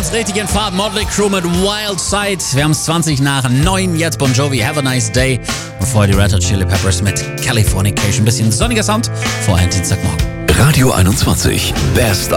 ist richtig in Fahrt. Motley Crue mit Wild Side. Wir haben es 20 nach 9. Jetzt Bon Jovi, Have a Nice Day. Und vorher die Red Hot Chili Peppers mit Californication. Ein bisschen sonniger Sound vor einem Dienstagmorgen. Radio 21. Best